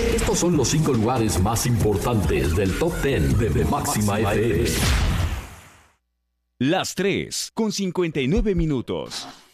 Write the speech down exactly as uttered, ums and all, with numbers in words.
Estos son los cinco lugares más importantes del Top diez de, de Máxima F M. Las tres con cincuenta y nueve minutos.